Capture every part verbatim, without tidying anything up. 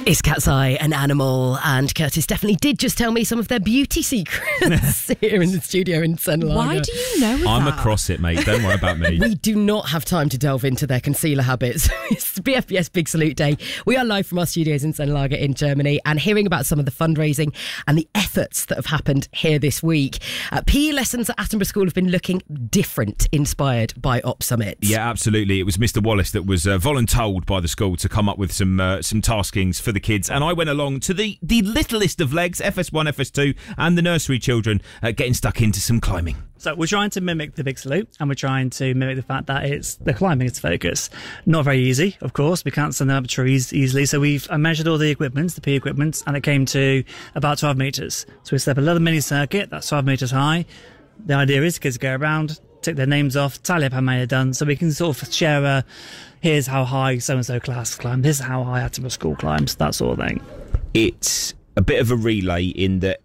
It's Cat's Eye, an animal, and Curtis definitely did just tell me some of their beauty secrets here in the studio in St Lager. Why do you know I'm that? across it, mate. Don't worry about me. We do not have time to delve into their concealer habits. It's B F B S Big Salute Day. We are live from our studios in St Lager in Germany and hearing about some of the fundraising and the efforts that have happened here this week. Uh, P E lessons at Attenborough School have been looking different, inspired by Op Summit. Yeah, absolutely. It was Mister Wallace that was uh, voluntold by the school to come up with some uh, some taskings for the kids, and I went along to the, the littlest of legs, F S one, F S two, and the nursery children uh, getting stuck into some climbing. So we're trying to mimic the Big Salute, and we're trying to mimic the fact that it's the climbing is the focus. Not very easy, of course. We can't stand up trees easily. So we've I measured all the equipment, the P E equipment, and it came to about twelve metres. So we set up a little mini circuit that's twelve metres high. The idea is kids go around, tick their names off, tally up how many are done, so we can sort of share a, here's how high so-and-so class climbed, this is how high Attenborough School climbs, that sort of thing. It's a bit of a relay in that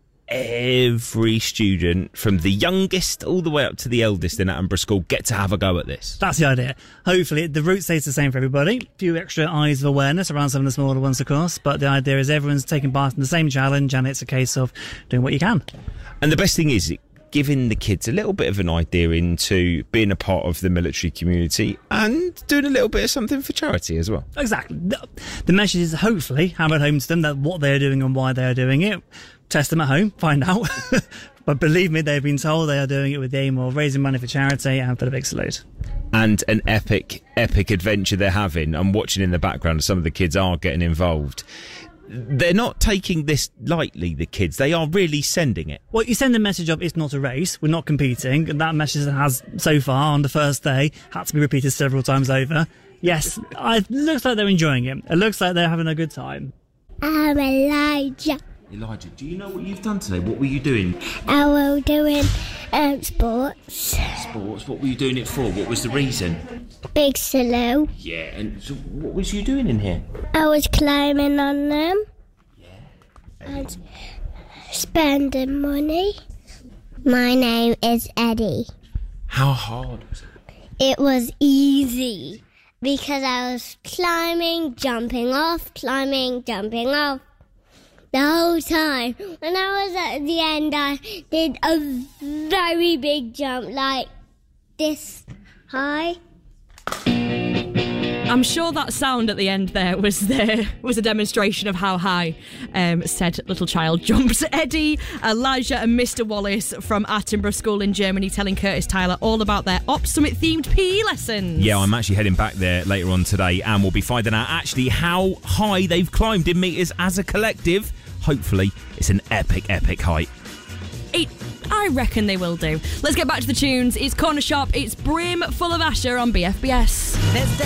every student, from the youngest all the way up to the eldest in Attenborough School, get to have a go at this. That's the idea. Hopefully, the route stays the same for everybody. A few extra eyes of awareness around some of the smaller ones, of course, but the idea is everyone's taking part in the same challenge, and it's a case of doing what you can. And the best thing is giving the kids a little bit of an idea into being a part of the military community and doing a little bit of something for charity as well. Exactly. The, the message is hopefully hammered home to them that what they're doing and why they're doing it. Test them at home, find out. But believe me, they've been told they are doing it with the aim of raising money for charity and for the Big Salute. And an epic, epic adventure they're having. I'm watching in the background, some of the kids are getting involved. They're not taking this lightly, the kids. They are really sending it. Well, you send the message of it's not a race, we're not competing, and that message has, so far, on the first day, had to be repeated several times over. Yes, it looks like they're enjoying it. It looks like they're having a good time. I'm Elijah. Elijah, do you know what you've done today? What were you doing? I was doing um, sports. Sports? What were you doing it for? What was the reason? Big Salute. Yeah, and so what was you doing in here? I was climbing on them. Yeah. And spending money. My name is Eddie. How hard was it? It was easy because I was climbing, jumping off, climbing, jumping off. The whole time. When I was at the end, I did a very big jump, like this high. I'm sure that sound at the end there was there was a demonstration of how high um, said little child jumped. Eddie, Elijah and Mister Wallace from Attenborough School in Germany telling Curtis Tyler all about their Op Summit themed P E lessons. Yeah, I'm actually heading back there later on today, and we'll be finding out actually how high they've climbed in metres as a collective. Hopefully it's an epic, epic height. It, I reckon they will do. Let's get back to the tunes. It's Corner Shop. It's Brim full of Asher on B F B S.